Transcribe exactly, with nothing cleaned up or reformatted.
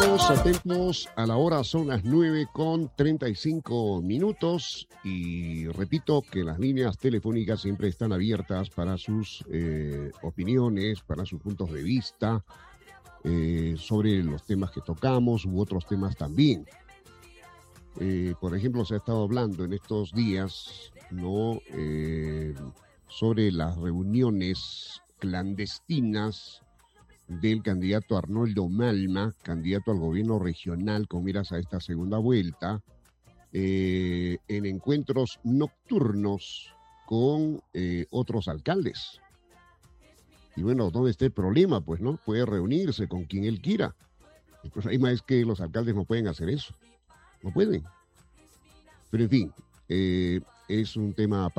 Atentos, atentos, a la hora son las nueve con treinta y cinco minutos y repito que las líneas telefónicas siempre están abiertas para sus eh, opiniones, para sus puntos de vista eh, sobre los temas que tocamos u otros temas también. Eh, por ejemplo, se ha estado hablando en estos días, ¿no? Eh, sobre las reuniones clandestinas del candidato Arnoldo Malma, candidato al gobierno regional con miras a esta segunda vuelta, eh, en encuentros nocturnos con eh, otros alcaldes. Y bueno, ¿dónde está el problema? Pues no, puede reunirse con quien él quiera. El problema es que los alcaldes no pueden hacer eso. No pueden. Pero en fin, eh, es un tema